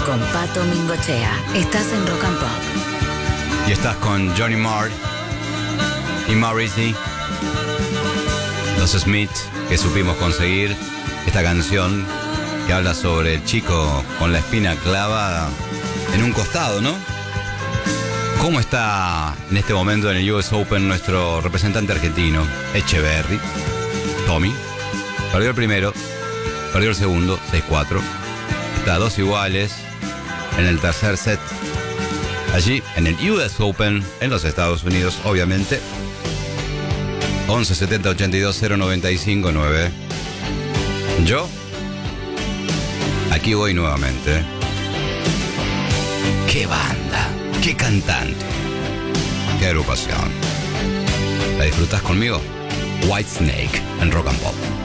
con Pato Mingochea. Estás en Rock and Pop. Y estás con Johnny Marr y Morrissey, los Smiths, que supimos conseguir esta canción que habla sobre el chico con la espina clavada en un costado, ¿no? ¿Cómo está en este momento en el US Open nuestro representante argentino, Echeverry? Tommy perdió el primero, perdió el segundo, 6-4. Está a 2 iguales en el tercer set. Allí en el US Open en los Estados Unidos, obviamente. 11 70 82 095 9. Yo aquí voy nuevamente. ¡Qué banda! ¡Qué cantante! ¡Qué agrupación! ¿La disfrutas conmigo? Whitesnake en Rock and Pop.